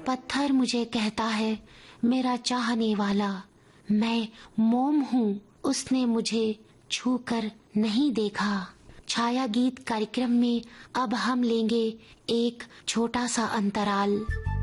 पत्थर मुझे कहता है मेरा चाहने वाला, मैं मोम हूँ उसने मुझे छू कर नहीं देखा। छाया गीत कार्यक्रम में अब हम लेंगे एक छोटा सा अंतराल।